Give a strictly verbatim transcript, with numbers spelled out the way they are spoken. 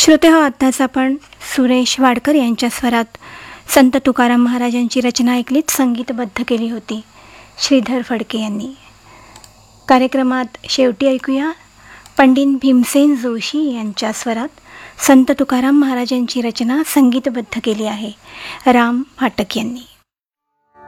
श्रोते हो, आत्ताच आपण सुरेश वाडकर यांच्या स्वरात संत तुकाराम महाराजांची रचना ऐकलीत, संगीतबद्ध केली होती श्रीधर फडके यांनी. कार्यक्रमात शेवटी ऐकूया पंडित भीमसेन जोशी यांच्या स्वरात संत तुकाराम महाराजांची रचना संगीतबद्ध केली आहे राम फाटक यांनी.